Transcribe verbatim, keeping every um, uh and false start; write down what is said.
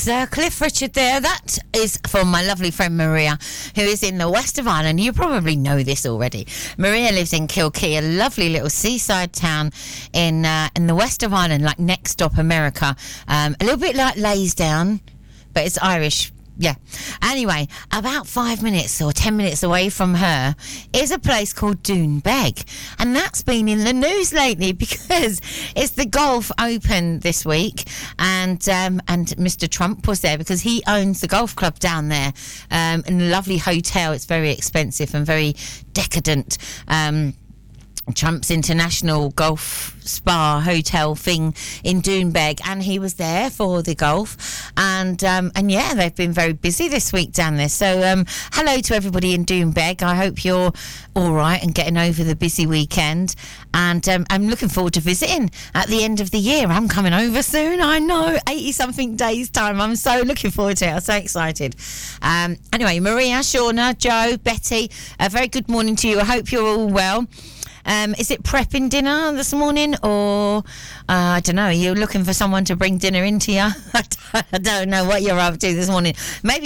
Yes, uh, Cliff Richard there. That is from my lovely friend Maria, who is in the west of Ireland. You probably know this already. Maria lives in Kilkee, a lovely little seaside town in uh, in the west of Ireland, like next stop America. Um, a little bit like Laysdown, but it's Irish. Yeah. Anyway, about five minutes or ten minutes away from her is a place called Doonbeg. And that's been in the news lately because it's the Golf Open this week. And um, and Mister Trump was there because he owns the golf club down there um, in a lovely hotel. It's very expensive and very decadent. Um Trump's International Golf Spa Hotel thing in Doonbeg, and he was there for the golf, and um, and yeah, they've been very busy this week down there. So um, hello to everybody in Doonbeg. I hope you're all right and getting over the busy weekend, and um, I'm looking forward to visiting at the end of the year. I'm coming over soon. I know, eighty something days time. I'm so looking forward to it. I'm so excited. Um, anyway, Maria, Shauna, Joe, Betty, a very good morning to you. I hope you're all well. Um, is it prepping dinner this morning, or uh, I don't know, are you looking for someone to bring dinner into you? I don't know what you're up to this morning. Maybe